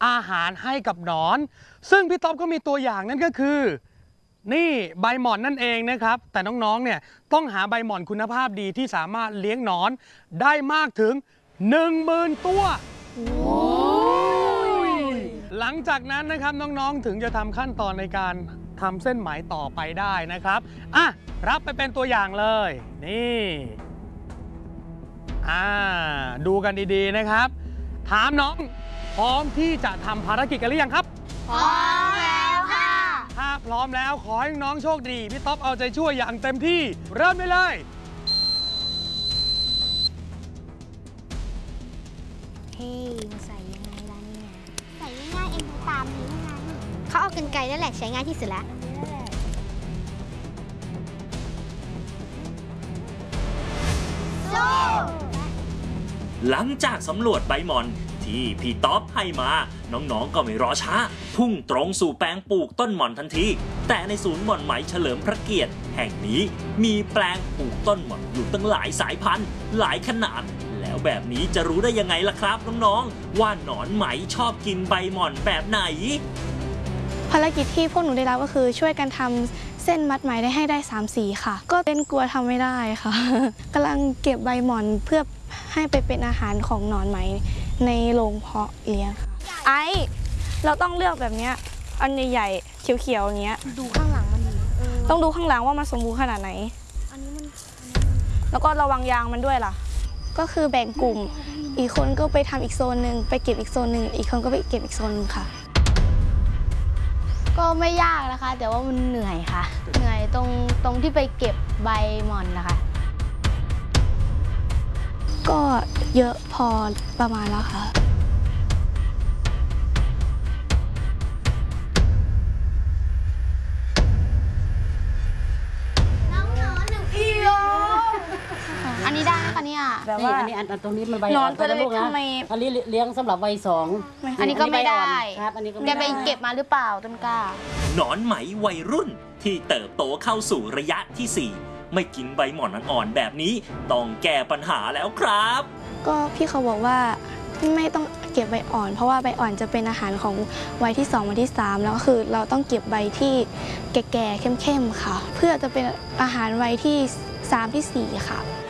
อาหารให้กับหนอนซึ่งพี่ต๊อบก็มีตัวอย่างนั่นก็คือนี่ใบหม่อนนั่นเองนะครับแต่น้องๆเนี่ยต้องหาใบหม่อนคุณภาพดีที่สามารถเลี้ยงหนอนได้มากถึง 10,000 ตัวหลังจากนั้นนะครับน้องๆถึงจะทำขั้นตอนในการทำเส้นไหมต่อไปได้นะครับรับไปเป็นตัวอย่างเลยนี่ดูกันดีๆนะครับถามน้องพร้อมที่จะทำภารกิจกันหรือยังครับพร้อมแล้วค่ะถ้าพร้อมแล้วขอให้น้องโชคดีพี่ต๊อบเอาใจช่วยอย่างเต็มที่เริ่มได้เลยเฮ้ยมาใส่ยังไงล่ะเนี่ยใส่ง่ายๆเองดูตามนี้เท่านั้นเขาเอากรรไกรนั่นแหละใช้ง่ายที่สุดแล้วหลังจากสำรวจใบหม่อนที่พี่ต๊อบให้มาน้องๆก็ไม่รอช้าพุ่งตรงสู่แปลงปลูกต้นหม่อนทันทีแต่ในศูนย์หม่อนไหมเฉลิมพระเกียรติแห่งนี้มีแปลงปลูกต้นหม่อนอยู่ตั้งหลายสายพันธุ์หลายขนาดแล้วแบบนี้จะรู้ได้ยังไงล่ะครับน้องๆว่าหนอนไหมชอบกินใบหม่อนแบบไหนภารกิจที่พวกหนูได้รับก็คือช่วยกันทำเส้นมัดไหมให้ได้3 สีค่ะก็เป็นกลัวทำไม่ได้ค่ะกำลังเก็บใบหม่อนเพื่อให้ไปเป็นอาหารของหนอนไหมในโรงเพาะเลี้ยงค่ะเราต้องเลือกแบบนี้อันใหญ่ๆเขียวๆอย่างเงี้ยดูข้างหลังมันดีต้องดูข้างหลังว่ามันสมบูรณ์ขนาดไหนแล้วก็ระวังยางมันด้วยล่ะก็คือแบ่งกลุ่มอีกคนก็ไปทำอีกโซนหนึ่งไปเก็บอีกโซนหนึ่งอีกคนก็ไปเก็บอีกโซนหนึ่งค่ะก็ไม่ยากนะคะแต่ว่ามันเหนื่อยค่ะเหนื่อยตรงที่ไปเก็บใบหม่อนนะคะก็เยอะพอประมาณแล้วค่ะอันนี้ได้ไหมคะเนี่ยแบบว่าอันนี้ตรงนี้มันใบอ่อนไปแล้วลูกนะอันนี้เลี้ยงสำหรับใบ2 อันนี้ก็ไม่ได้ครับอันนี้ก็แกไปเก็บมาหรือเปล่าต้นกล้าหนอนไหมวัยรุ่นที่เติบโตเข้าสู่ระยะที่4ไม่กินใบหม่อนอ่อนๆแบบนี้ต้องแก้ปัญหาแล้วครับก็พี่เขาบอกว่าไม่ต้องเก็บใบอ่อนเพราะว่าใบอ่อนจะเป็นอาหารของวัยที่2วัยที่3แล้วก็คือเราต้องเก็บใบที่แก่ๆเข้มๆค่ะเพื่อจะเป็นอาหารวัยที่3ที่4ค่ะ